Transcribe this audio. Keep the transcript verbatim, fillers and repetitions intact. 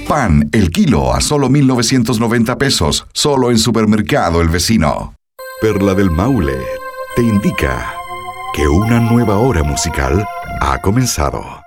Pan, el kilo a solo mil novecientos noventa pesos, solo en Supermercado El Vecino. Perla del Maule te indica que una nueva hora musical ha comenzado.